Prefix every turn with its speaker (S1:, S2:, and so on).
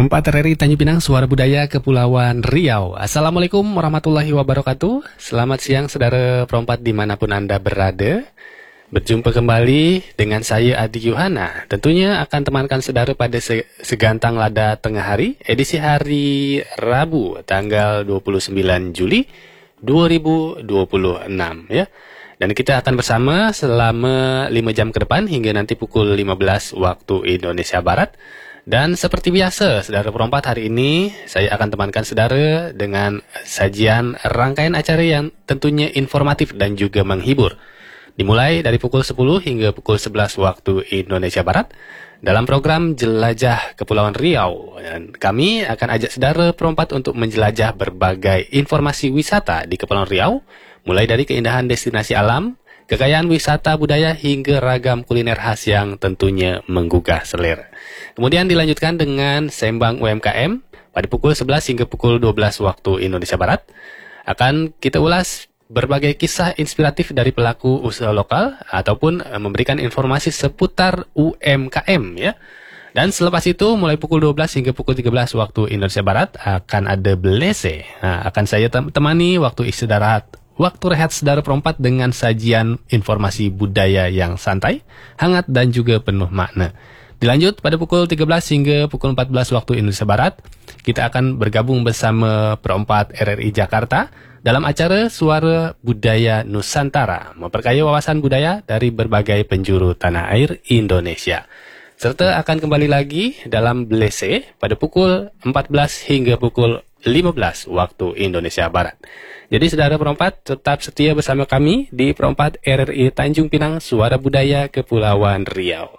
S1: Perompak RRI Tanjung Pinang, Suara Budaya Kepulauan Riau. Assalamualaikum warahmatullahi wabarakatuh. Selamat siang saudara perompak dimanapun Anda berada. Berjumpa kembali dengan saya Adi Yuhana. Tentunya akan temankan saudara pada segantang lada tengah hari, edisi hari Rabu tanggal 29 Juli 2026 ya. Dan kita akan bersama selama 5 jam ke depan hingga nanti pukul 15 waktu Indonesia Barat. Dan seperti biasa, saudara perompak, hari ini saya akan temankan saudara dengan sajian rangkaian acara yang tentunya informatif dan juga menghibur. Dimulai dari pukul 10 hingga pukul 11 waktu Indonesia Barat dalam program Jelajah Kepulauan Riau. Dan kami akan ajak saudara perompak untuk menjelajah berbagai informasi wisata di Kepulauan Riau, mulai dari keindahan destinasi alam, kekayaan wisata budaya hingga ragam kuliner khas yang tentunya menggugah selera. Kemudian dilanjutkan dengan Sembang UMKM pada pukul 11 hingga pukul 12 waktu Indonesia Barat. Akan kita ulas berbagai kisah inspiratif dari pelaku usaha lokal ataupun memberikan informasi seputar UMKM ya. Dan selepas itu mulai pukul 12 hingga pukul 13 waktu Indonesia Barat akan ada Blese. Nah, akan saya temani waktu istirahat, waktu rehat saudara perompak dengan sajian informasi budaya yang santai, hangat dan juga penuh makna. Dilanjut pada pukul 13 hingga pukul 14 waktu Indonesia Barat, kita akan bergabung bersama perompak RRI Jakarta dalam acara Suara Budaya Nusantara, memperkaya wawasan budaya dari berbagai penjuru tanah air Indonesia. Serta akan kembali lagi dalam Blese pada pukul 14 hingga pukul 15 waktu Indonesia Barat. Jadi saudara perompak tetap setia bersama kami di perompak RRI Tanjung Pinang, Suara Budaya Kepulauan Riau.